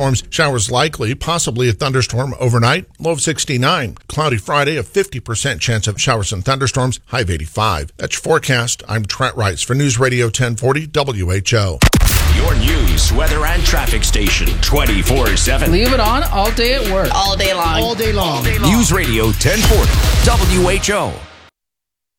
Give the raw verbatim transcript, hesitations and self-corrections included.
thunderstorms. Showers likely, possibly a thunderstorm overnight. Low of sixty-nine. Cloudy Friday, a fifty percent chance of showers and thunderstorms. High of eighty-five. That's your forecast. I'm Trent Rice for News Radio ten forty W H O. Your news, weather, and traffic station twenty-four seven. Leave it on all day at work. All day long. All day long. News Radio ten forty W H O.